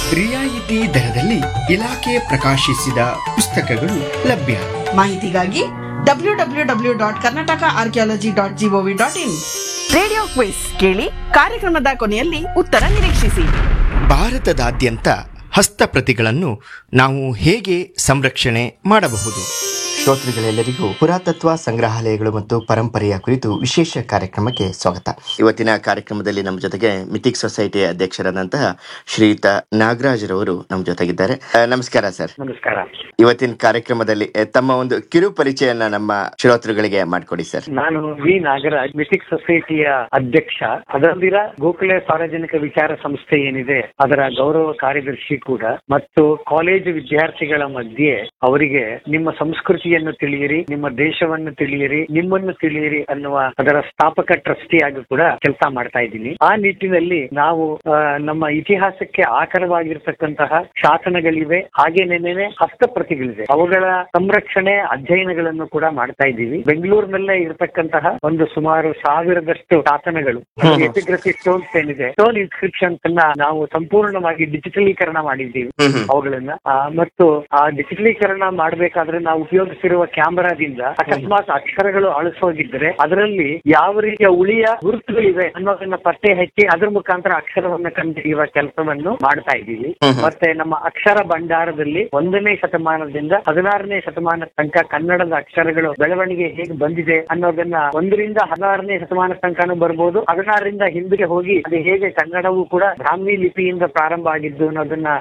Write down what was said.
ರಿಯಾಯಿತಿ ದರದಲ್ಲಿ ಇಲಾಖೆ ಪ್ರಕಾಶಿಸಿದ ಪುಸ್ತಕಗಳು ಲಭ್ಯ. ಮಾಹಿತಿಗಾಗಿ www.karnataka.archaeology.gov.in. ರೇಡಿಯೋ ಕ್ವಿಜ್ ಕೇಳಿ, ಕಾರ್ಯಕ್ರಮದ ಕೊನೆಯಲ್ಲಿ ಉತ್ತರ ನಿರೀಕ್ಷಿಸಿ. ಭಾರತದಾದ್ಯಂತ ಹಸ್ತಪ್ರತಿಗಳನ್ನು ನಾವು ಹೇಗೆ ಸಂರಕ್ಷಣೆ ಮಾಡಬಹುದು? ಶ್ರೋತೃಗಳೆಲ್ಲರಿಗೂ ಪುರಾತತ್ವ ಸಂಗ್ರಹಾಲಯಗಳು ಮತ್ತು ಪರಂಪರೆಯ ಕುರಿತು ವಿಶೇಷ ಕಾರ್ಯಕ್ರಮಕ್ಕೆ ಸ್ವಾಗತ. ಇವತ್ತಿನ ಕಾರ್ಯಕ್ರಮದಲ್ಲಿ ನಮ್ಮ ಜೊತೆಗೆ ಮಿಥಿಕ್ ಸೊಸೈಟಿಯ ಅಧ್ಯಕ್ಷರಾದಂತಹ ಶ್ರೀಯುತ ನಾಗರಾಜ್ರವರು ನಮ್ಮ ಜೊತೆಗಿದ್ದಾರೆ. ನಮಸ್ಕಾರ ಸರ್. ನಮಸ್ಕಾರ. ಇವತ್ತಿನ ಕಾರ್ಯಕ್ರಮದಲ್ಲಿ ತಮ್ಮ ಒಂದು ಕಿರು ಪರಿಚಯನ ನಮ್ಮ ಶ್ರೋತೃಗಳಿಗೆ ಮಾಡಿಕೊಡಿ ಸರ್. ನಾನು ವಿ ನಾಗರಾಜ್, ಮಿಥಿಕ್ ಸೊಸೈಟಿಯ ಅಧ್ಯಕ್ಷ. ಅದರಲ್ಲಿರ ಗೋಖಲೆ ಸಾರ್ವಜನಿಕ ವಿಚಾರ ಸಂಸ್ಥೆ ಏನಿದೆ ಅದರ ಗೌರವ ಕಾರ್ಯದರ್ಶಿ ಕೂಡ. ಮತ್ತು ಕಾಲೇಜು ವಿದ್ಯಾರ್ಥಿಗಳ ಮಧ್ಯೆ ಅವರಿಗೆ ನಿಮ್ಮ ಸಂಸ್ಕೃತಿಯನ್ನು ತಿಳಿಯಿರಿ, ನಿಮ್ಮ ದೇಶವನ್ನು ತಿಳಿಯಿರಿ, ನಿಮ್ಮನ್ನು ತಿಳಿಯಿರಿ ಅನ್ನುವ ಅದರ ಸ್ಥಾಪಕ ಟ್ರಸ್ಟಿ ಆಗಿ ಕೂಡ ಕೆಲಸ ಮಾಡ್ತಾ ಇದ್ದೀನಿ. ಆ ನಿಟ್ಟಿನಲ್ಲಿ ನಾವು ನಮ್ಮ ಇತಿಹಾಸಕ್ಕೆ ಆಕರವಾಗಿರ್ತಕ್ಕಂತಹ ಶಾಸನಗಳಿವೆ, ಹಾಗೇನೇನೆ ಹಸ್ತಪ್ರತಿಗಳಿವೆ, ಅವುಗಳ ಸಂರಕ್ಷಣೆ ಅಧ್ಯಯನಗಳನ್ನು ಕೂಡ ಮಾಡ್ತಾ ಇದ್ದೀವಿ. ಬೆಂಗಳೂರಿನಲ್ಲೇ ಇರತಕ್ಕಂತಹ ಒಂದು ಸುಮಾರು 1000ದಷ್ಟು ಶಾಸನಗಳು, ಎಪಿಗ್ರಫಿ ಸ್ಟೋನ್ಸ್ ಏನಿದೆ, ಸ್ಟೋನ್ ಇನ್ಸ್ಕ್ರಿಪ್ಷನ್ಸ್ ಅನ್ನ ನಾವು ಸಂಪೂರ್ಣವಾಗಿ ಡಿಜಿಟಲೀಕರಣ ಮಾಡಿದ್ದೀವಿ ಅವುಗಳನ್ನ. ಮತ್ತು ಆ ಡಿಜಿಟಲೀಕರಣ ಮಾಡಬೇಕಾದ್ರೆ ನಾವು ಉಪಯೋಗಿಸಿರುವ ಕ್ಯಾಮೆರಾದಿಂದ ಅಕಸ್ಮಾತ್ ಅಕ್ಷರಗಳು ಅಳಿಸೋಗಿದ್ರೆ ಅದರಲ್ಲಿ ಯಾವ ರೀತಿಯ ಉಳಿಯ ಗುರುತುಗಳಿವೆ ಅನ್ನೋದನ್ನ ಪತ್ತೆ ಹಚ್ಚಿ ಅದರ ಮುಖಾಂತರ ಅಕ್ಷರವನ್ನ ಕಂಡುಹಿಡಿಯುವ ಕೆಲಸವನ್ನು ಮಾಡ್ತಾ ಇದ್ದೀವಿ. ಮತ್ತೆ ನಮ್ಮ ಅಕ್ಷರ ಭಂಡಾರದಲ್ಲಿ 1ನೇ ಶತಮಾನದಿಂದ 16ನೇ ಶತಮಾನ ತನಕ ಕನ್ನಡದ ಅಕ್ಷರಗಳು ಬೆಳವಣಿಗೆ ಹೇಗೆ ಬಂದಿದೆ ಅನ್ನೋದನ್ನ 1ರಿಂದ 16ನೇ ಶತಮಾನ ತನಕನೂ ಬರ್ಬೋದು, 16ರಿಂದ ಹಿಂದಿಗೆ ಹೋಗಿ ಅದು ಹೇಗೆ ಕನ್ನಡವೂ ಕೂಡ ಬ್ರಾಹ್ಮಿ ಲಿಪಿಯಿಂದ ಪ್ರಾರಂಭ ಆಗಿದ್ದು ಅನ್ನೋದನ್ನ